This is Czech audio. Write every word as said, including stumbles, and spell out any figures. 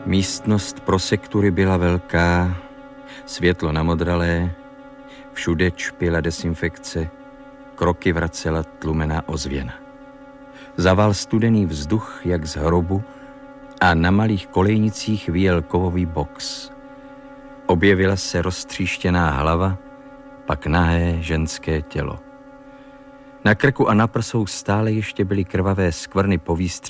Místnost prosektury byla velká, světlo namodralé, všude čpila dezinfekce, kroky vracela tlumená ozvěna. Zaval studený vzduch jak z hrobu a na malých kolejnicích vyjel kovový box. Objevila se roztříštěná hlava, pak nahé ženské tělo. Na krku a na prsou stále ještě byly krvavé skvrny po výstřelu